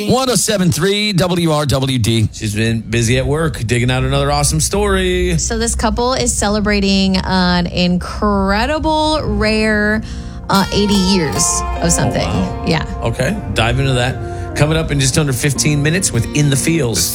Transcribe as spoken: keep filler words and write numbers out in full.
one oh seven point three W R W D. She's been busy at work, digging out another awesome story. So this couple is celebrating an incredible, rare uh, eighty years of something. Oh, wow. Yeah. Okay, dive into that. Coming up in just under fifteen minutes with In the Fields.